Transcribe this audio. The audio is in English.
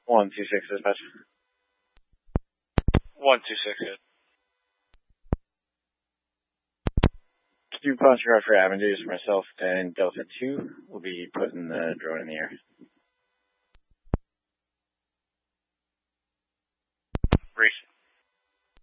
126 dispatch. 126 good. Could you cross your for advantages for myself and Delta 2? We'll be putting the drone in the air.